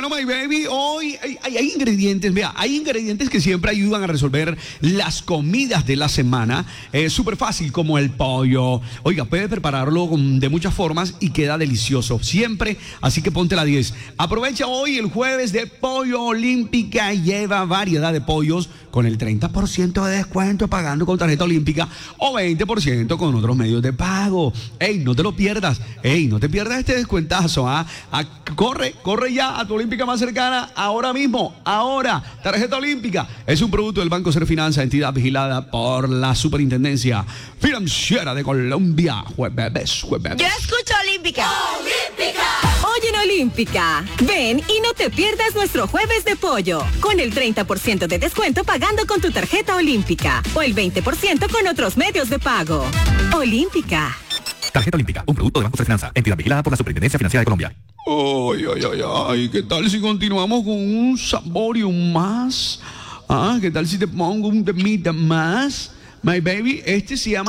Bueno, my baby, hoy hay ingredientes, vea, hay ingredientes que siempre ayudan a resolver las comidas de la semana. Súper fácil, como el pollo. Oiga, puede prepararlo de muchas formas y queda delicioso, siempre, así que ponte la 10. Aprovecha hoy el jueves de Pollo Olímpica, lleva variedad de pollos con el 30% de descuento pagando con tarjeta olímpica o 20% con otros medios de pago. Ey, no te lo pierdas, no te pierdas este descuentazo, corre ya a tu olímpica más cercana ahora mismo, tarjeta olímpica es un producto del Banco Ser Finanza, entidad vigilada por la Superintendencia Financiera de Colombia. Jueves. Yo escucho Olímpica. Oye en Olímpica, ven y no te pierdas nuestro jueves de pollo, con el 30% de descuento pagando con tu tarjeta olímpica, o el 20% con otros medios de pago. Olímpica. Tarjeta Olímpica, un producto de Banco Ser Finanza, entidad vigilada por la Superintendencia Financiera de Colombia. Ay, ¿qué tal si continuamos con un saborium más? ¿Qué tal si te pongo un temita más? My baby, este se llama